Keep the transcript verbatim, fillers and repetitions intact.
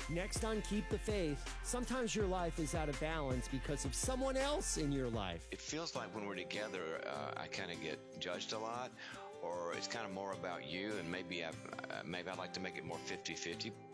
Next on Keep the Faith, sometimes your life is out of balance because of someone else in your life. It feels like when we're together, uh, I kind of get judged a lot, or it's kind of more about you, and maybe, I've, uh, maybe I'd like to make it more fifty-fifty.